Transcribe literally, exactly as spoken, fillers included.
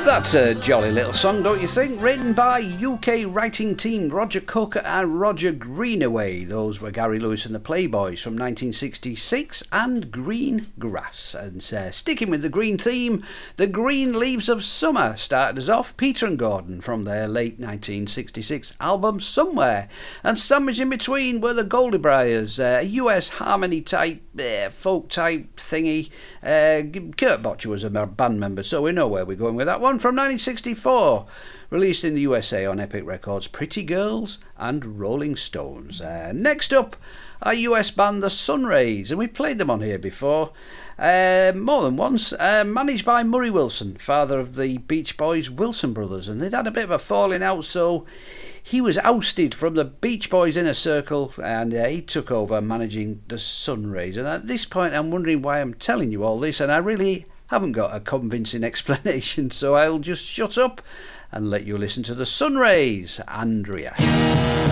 That's a jolly little song, don't you think? Written by U K writing team Roger Cook and Roger Greenaway. Those were Gary Lewis and the Playboys from nineteen sixty-six and Green Grass. And uh, sticking with the green theme, the Green Leaves of Summer started us off. Peter and Gordon from their late nineteen sixty-six album Somewhere. And sandwiched in between were the Goldie Briars, a U S harmony type, uh, folk type thingy. Uh, Kurt Botcher was a band member, so we know where we're going with that one. From nineteen sixty-four, released in the U S A on Epic Records, Pretty Girls and Rolling Stones. Uh, next up, our U S band The Sunrays, and we've played them on here before, uh, more than once, uh, managed by Murray Wilson, father of the Beach Boys Wilson brothers, and they'd had a bit of a falling out, so he was ousted from the Beach Boys inner circle, and uh, he took over managing The Sunrays. And at this point I'm wondering why I'm telling you all this, and I really haven't got a convincing explanation, so I'll just shut up and let you listen to The Sunrays. Andrea.